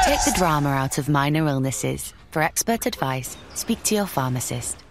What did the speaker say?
Take the drama out of minor illnesses. For expert advice, speak to your pharmacist.